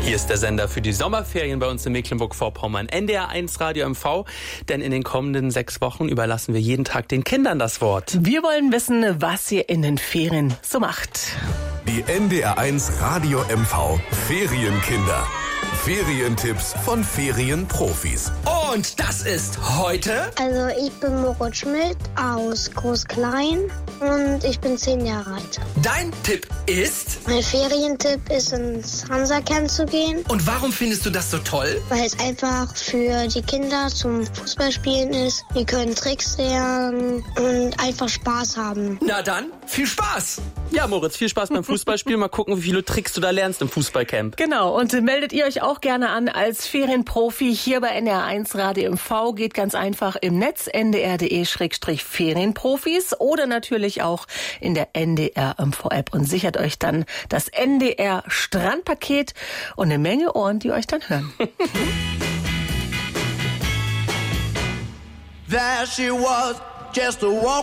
Hier ist der Sender für die Sommerferien bei uns in Mecklenburg-Vorpommern, NDR 1 Radio MV. Denn in den kommenden 6 Wochen überlassen wir jeden Tag den Kindern das Wort. Wir wollen wissen, was ihr in den Ferien so macht. Die NDR 1 Radio MV Ferienkinder. Ferientipps von Ferienprofis. Und das ist heute... Also ich bin Moritz Schmidt aus Groß-Klein und ich bin 10 Jahre alt. Dein Tipp ist... Mein Ferientipp ist, ins Hansa-Camp zu gehen. Und warum findest du das so toll? Weil es einfach für die Kinder zum Fußballspielen ist. Die können Tricks lernen und einfach Spaß haben. Na dann, viel Spaß! Ja, Moritz, viel Spaß beim Fußballspielen. Mal gucken, wie viele Tricks du da lernst im Fußballcamp. Genau, und meldet ihr euch auch gerne an als Ferienprofi hier bei NDR 1 Radio MV. Geht ganz einfach im Netz ndr.de/Ferienprofis oder natürlich auch in der NDR MV App und sichert euch dann das NDR Strandpaket und eine Menge Ohren, die euch dann hören. There she was, just a walk.